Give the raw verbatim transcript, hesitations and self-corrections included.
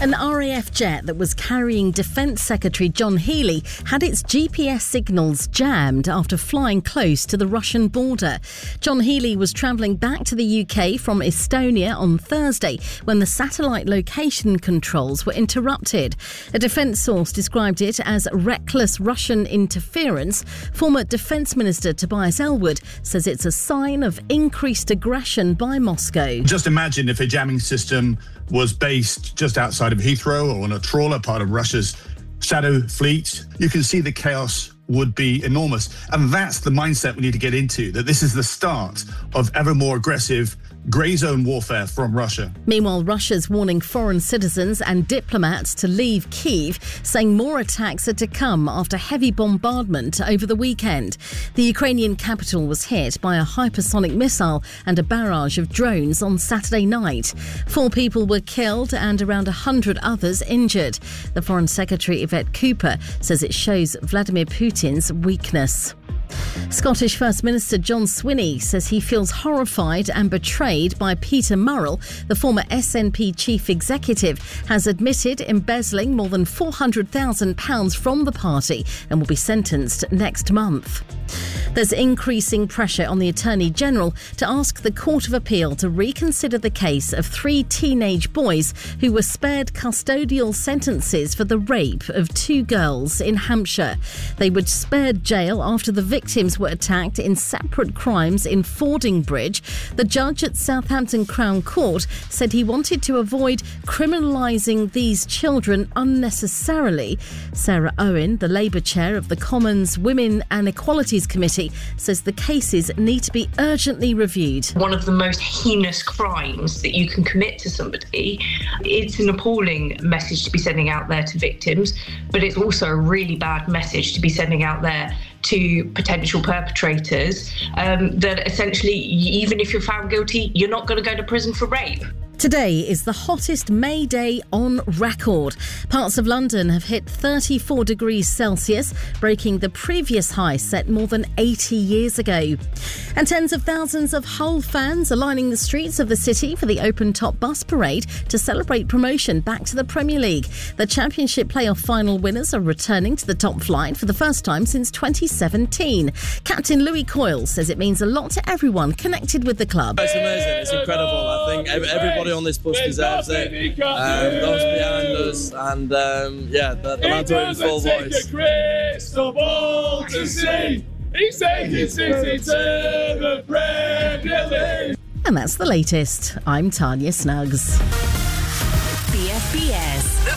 An R A F jet that was carrying Defence Secretary John Healey had its G P S signals jammed after flying close to the Russian border. John Healey was travelling back to the U K from Estonia on Thursday when the satellite location controls were interrupted. A defence source described it as reckless Russian interference. Former Defence Minister Tobias Ellwood says it's a sign of increased aggression by Moscow. Just imagine if a jamming system was based just outside of Heathrow or on a trawler, part of Russia's shadow fleet. You can see the chaos would be enormous. And that's the mindset we need to get into, that this is the start of ever more aggressive grey zone warfare from Russia. Meanwhile, Russia's warning foreign citizens and diplomats to leave Kyiv, saying more attacks are to come after heavy bombardment over the weekend. The Ukrainian capital was hit by a hypersonic missile and a barrage of drones on Saturday night. Four people were killed and around one hundred others injured. The Foreign Secretary Yvette Cooper says it shows Vladimir Putin's weakness. Scottish First Minister John Swinney says he feels horrified and betrayed by Peter Murrell. The former S N P chief executive has admitted embezzling more than four hundred thousand pounds from the party and will be sentenced next month. There's increasing pressure on the Attorney General to ask the Court of Appeal to reconsider the case of three teenage boys who were spared custodial sentences for the rape of two girls in Hampshire. They were spared jail after the victims were attacked in separate crimes in Fordingbridge. The judge at Southampton Crown Court said he wanted to avoid criminalising these children unnecessarily. Sarah Owen, the Labour chair of the Commons Women and Equalities Committee, says the cases need to be urgently reviewed. One of the most heinous crimes that you can commit to somebody. It's an appalling message to be sending out there to victims, but it's also a really bad message to be sending out there to potential perpetrators, um, that essentially, even if you're found guilty, you're not going to go to prison for rape. Today is the hottest May day on record. Parts of London have hit thirty-four degrees Celsius, breaking the previous high set more than eighty years ago. And tens of thousands of Hull fans are lining the streets of the city for the open-top bus parade to celebrate promotion back to the Premier League. The Championship playoff final winners are returning to the top flight for the first time since twenty seventeen. Captain Louis Coyle says it means a lot to everyone connected with the club. It's amazing, it's incredible. I think everybody on this bus deserves it. Um, those behind us, and um, yeah, the, the lads are in full voice. And that's the latest. I'm Tanya Snuggs. B F B S